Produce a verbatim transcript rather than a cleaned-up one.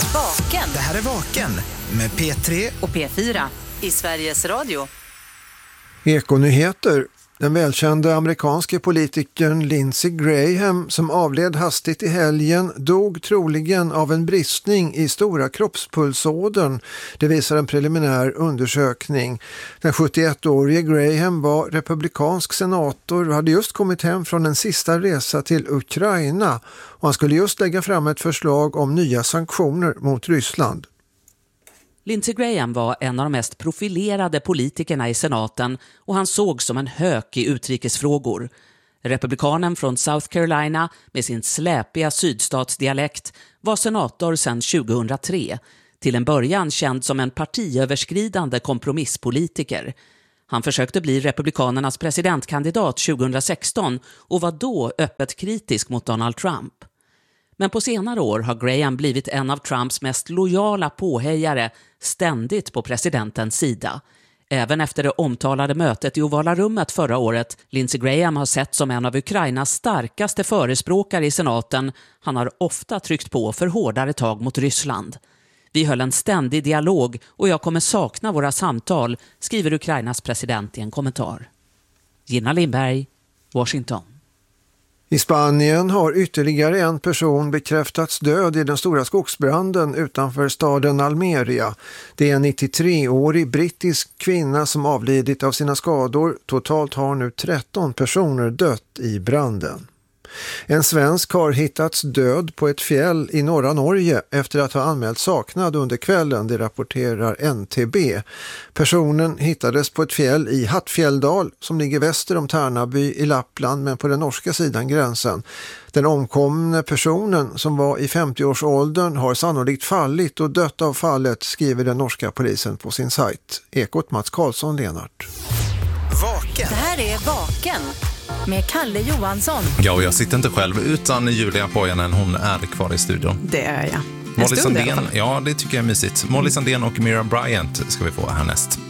Vaken. Det här är Vaken med P tre och P fyra i Sveriges Radio. Ekonyheter. Den välkända amerikanske politikern Lindsey Graham som avled hastigt i helgen dog troligen av en bristning i stora kroppspulsådern. Det visar en preliminär undersökning. Den sjuttioettårige Graham var republikansk senator och hade just kommit hem från en sista resa till Ukraina och han skulle just lägga fram ett förslag om nya sanktioner mot Ryssland. Lindsey Graham var en av de mest profilerade politikerna i senaten och han såg som en hök i utrikesfrågor. Republikanen från South Carolina med sin släpiga sydstatsdialekt var senator sedan tjugohundratre, till en början känd som en partiöverskridande kompromisspolitiker. Han försökte bli republikanernas presidentkandidat tjugohundrasexton och var då öppet kritisk mot Donald Trump. Men på senare år har Graham blivit en av Trumps mest lojala påhejare, ständigt på presidentens sida. Även efter det omtalade mötet i Ovala rummet förra året, Lindsey Graham har sett som en av Ukrainas starkaste förespråkare i senaten. Han har ofta tryckt på för hårdare tag mot Ryssland. Vi höll en ständig dialog och jag kommer sakna våra samtal, skriver Ukrainas president i en kommentar. Gina Lindberg, Washington. I Spanien har ytterligare en person bekräftats död i den stora skogsbranden utanför staden Almeria. Det är en nittiotre-årig brittisk kvinna som avlidit av sina skador. Totalt har nu tretton personer dött i branden. En svensk har hittats död på ett fjäll i norra Norge efter att ha anmält saknad under kvällen, det rapporterar N T B. Personen hittades på ett fjäll i Hattfjälldal som ligger väster om Tärnaby i Lappland men på den norska sidan gränsen. Den omkomne personen som var i femtioårsåldern har sannolikt fallit och dött av fallet, skriver den norska polisen på sin sajt. Ekot Mats Karlsson, Lenart. Vaken. Det här är Vaken med Kalle Johansson. Ja, och jag sitter inte själv utan Julia Pojanen, hon är kvar i studion. Det är jag. Molly Sandén, ja det tycker jag är mysigt. Molly Sandén och Mira Bryant ska vi få härnäst.